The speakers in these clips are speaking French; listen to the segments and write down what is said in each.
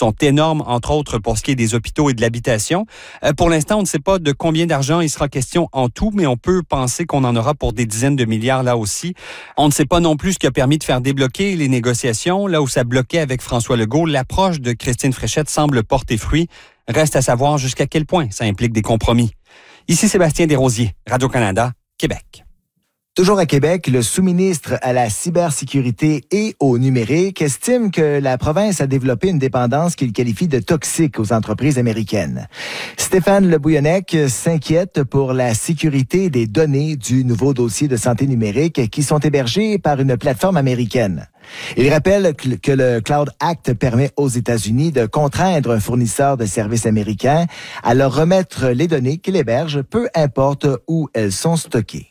sont énormes, entre autres pour ce qui est des hôpitaux et de l'habitation. Pour l'instant, on ne sait pas de combien d'argent il sera question en tout, mais on peut penser qu'on en aura pour des dizaines de milliards là aussi. On ne sait pas non plus ce qui a permis de faire débloquer les négociations. Là où ça bloquait avec François Legault, l'approche de Christine Fréchette semble porter fruit. Reste à savoir jusqu'à quel point ça implique des compromis. Ici Sébastien Desrosiers, Radio-Canada, Québec. Toujours à Québec, le sous-ministre à la cybersécurité et au numérique estime que la province a développé une dépendance qu'il qualifie de toxique aux entreprises américaines. Stéphane Le Bouillonnec s'inquiète pour la sécurité des données du nouveau dossier de santé numérique qui sont hébergées par une plateforme américaine. Il rappelle que le Cloud Act permet aux États-Unis de contraindre un fournisseur de services américain à leur remettre les données qu'il héberge, peu importe où elles sont stockées.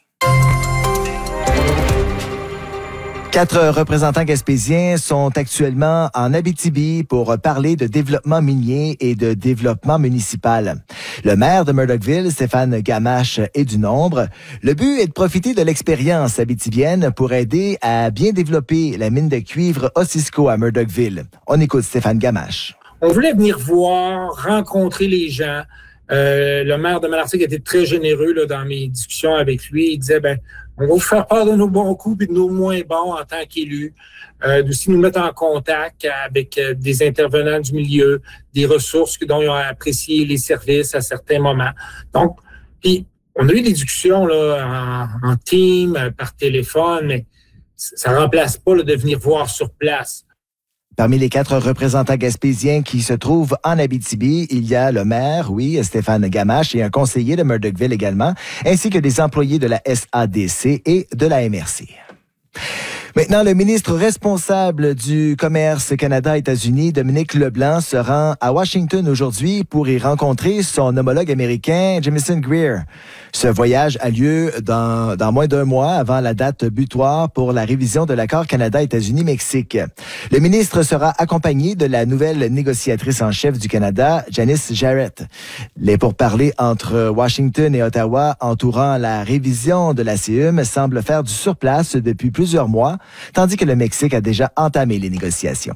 4 représentants gaspésiens sont actuellement en Abitibi pour parler de développement minier et de développement municipal. Le maire de Murdochville, Stéphane Gamache, est du nombre. Le but est de profiter de l'expérience abitibienne pour aider à bien développer la mine de cuivre Osisco à Murdochville. On écoute Stéphane Gamache. On voulait venir voir, rencontrer les gens. Le maire de Malartic était très généreux là, dans mes discussions avec lui. Il disait, on va vous faire part de nos bons coups et de nos moins bons en tant qu'élus. Aussi nous mettre en contact avec des intervenants du milieu, des ressources dont ils ont apprécié les services à certains moments. Donc, puis on a eu des discussions là, en team, par téléphone, mais ça remplace pas là, de venir voir sur place. Parmi les 4 représentants gaspésiens qui se trouvent en Abitibi, il y a le maire, oui, Stéphane Gamache, et un conseiller de Murdochville également, ainsi que des employés de la SADC et de la MRC. Maintenant, le ministre responsable du commerce Canada-États-Unis, Dominique Leblanc, se rend à Washington aujourd'hui pour y rencontrer son homologue américain, Jamieson Greer. Ce voyage a lieu dans moins d'un mois avant la date butoir pour la révision de l'accord Canada-États-Unis-Mexique. Le ministre sera accompagné de la nouvelle négociatrice en chef du Canada, Janice Jarrett. Les pourparlers entre Washington et Ottawa entourant la révision de la CEUM semblent faire du surplace depuis plusieurs mois, tandis que le Mexique a déjà entamé les négociations.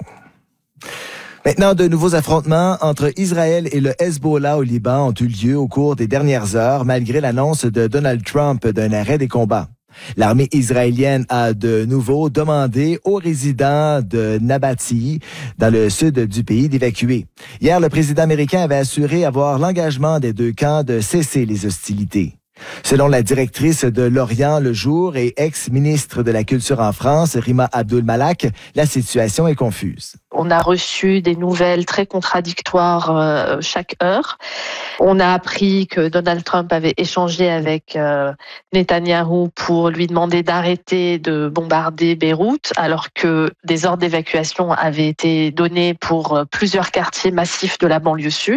Maintenant, de nouveaux affrontements entre Israël et le Hezbollah au Liban ont eu lieu au cours des dernières heures, malgré l'annonce de Donald Trump d'un arrêt des combats. L'armée israélienne a de nouveau demandé aux résidents de Nabati, dans le sud du pays, d'évacuer. Hier, le président américain avait assuré avoir l'engagement des 2 camps de cesser les hostilités. Selon la directrice de L'Orient le Jour et ex-ministre de la Culture en France, Rima Abdul-Malak, la situation est confuse. On a reçu des nouvelles très contradictoires chaque heure. On a appris que Donald Trump avait échangé avec Netanyahou pour lui demander d'arrêter de bombarder Beyrouth, alors que des ordres d'évacuation avaient été donnés pour plusieurs quartiers massifs de la banlieue sud.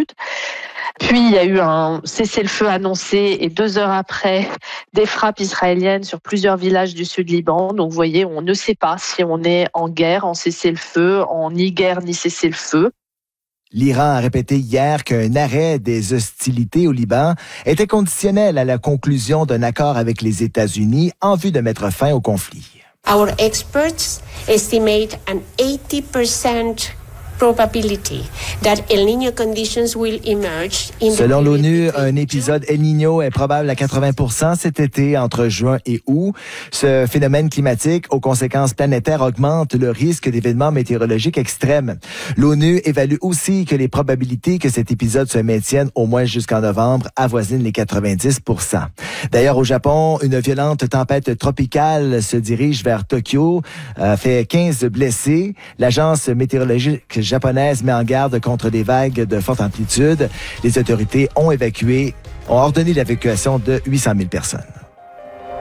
Puis, il y a eu un cessez-le-feu annoncé et 2 heures après, des frappes israéliennes sur plusieurs villages du sud Liban. Donc, vous voyez, on ne sait pas si on est en guerre, en cessez-le-feu, en ni guerre ni cessez-le-feu. L'Iran a répété hier qu'un arrêt des hostilités au Liban était conditionnel à la conclusion d'un accord avec les États-Unis en vue de mettre fin au conflit. Our experts estimate an 80% probability that El Niño conditions will emerge in Selon l'ONU, un épisode El Niño est probable à 80% cet été entre juin et août. Ce phénomène climatique aux conséquences planétaires augmente le risque d'événements météorologiques extrêmes. L'ONU évalue aussi que les probabilités que cet épisode se maintienne au moins jusqu'en novembre avoisinent les 90%. D'ailleurs, au Japon, une violente tempête tropicale se dirige vers Tokyo, fait 15 blessés. L'agence météorologique japonaise met en garde contre des vagues de forte amplitude. Les autorités ont ordonné l'évacuation de 800 000 personnes.